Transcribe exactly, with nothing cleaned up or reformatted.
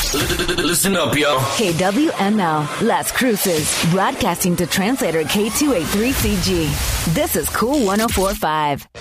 Listen up, yo. K W M L, Las Cruces, broadcasting to translator K two eighty-three C G. This is Cool one oh four point five.